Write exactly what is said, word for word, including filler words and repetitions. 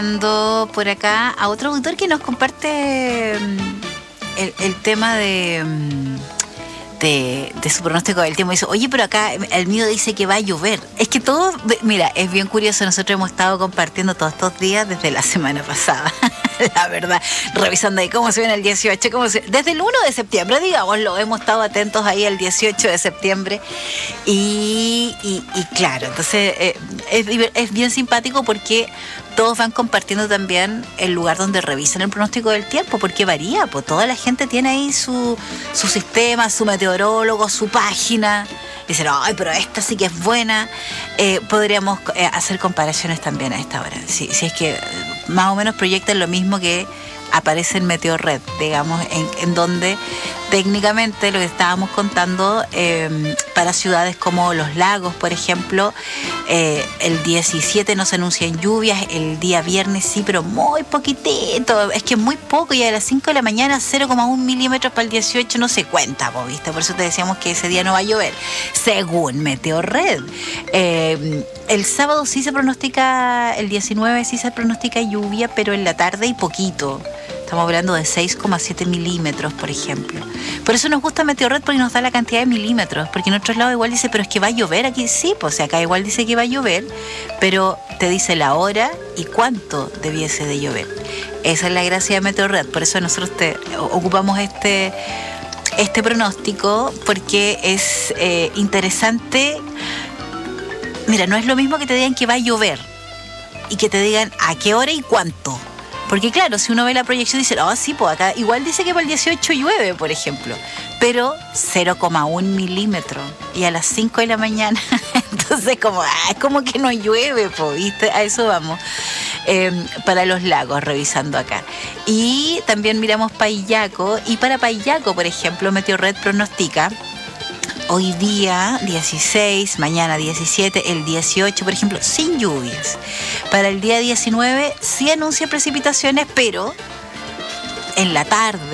Por acá a otro autor que nos comparte el, el tema de, de, de su pronóstico del tiempo. Dice, oye, pero acá el mío dice que va a llover. Es que todo, mira, es bien curioso. Nosotros hemos estado compartiendo todos estos días desde la semana pasada. La verdad, revisando ahí cómo se viene el dieciocho, cómo se, desde el uno de septiembre, digámoslo, hemos estado atentos ahí el dieciocho de septiembre y, y, y claro, entonces eh, es, es bien simpático porque todos van compartiendo también el lugar donde revisan el pronóstico del tiempo, porque varía, pues toda la gente tiene ahí su, su sistema, su meteorólogo, su página. Dicen, ay, pero esta sí que es buena. Eh, podríamos eh, hacer comparaciones también a esta hora. Si, si es que más o menos proyectan lo mismo que aparece en Meteorred, digamos, en, en donde técnicamente lo que estábamos contando eh, para ciudades como Los Lagos, por ejemplo, eh, el diecisiete no se anuncian lluvias, el día viernes sí, pero muy poquitito, es que es muy poco, y a las cinco de la mañana cero coma uno milímetros para el dieciocho no se cuenta, ¿viste? Por eso te decíamos que ese día no va a llover, según Meteorred. Eh, el sábado sí se pronostica, el diecinueve sí se pronostica lluvia, pero en la tarde y poquito. Estamos hablando de seis coma siete milímetros, por ejemplo. Por eso nos gusta Meteorred, porque nos da la cantidad de milímetros. Porque en otros lados igual dice, pero es que va a llover aquí. Sí, pues acá igual dice que va a llover, pero te dice la hora y cuánto debiese de llover. Esa es la gracia de Meteorred. Por eso nosotros te, ocupamos este, este pronóstico, porque es eh, interesante. Mira, no es lo mismo que te digan que va a llover y que te digan a qué hora y cuánto. Porque claro, si uno ve la proyección dice, oh sí, pues acá igual dice que para el dieciocho llueve, por ejemplo, pero cero coma uno milímetros y a las cinco de la mañana, entonces como, ah, como que no llueve, pues, ¿viste? A eso vamos. Eh, para Los Lagos, revisando acá. Y también miramos Payaco, y para Payaco, por ejemplo, Meteorred pronostica hoy día dieciséis, mañana diecisiete, el dieciocho, por ejemplo, sin lluvias. Para el día diecinueve sí anuncia precipitaciones, pero en la tarde.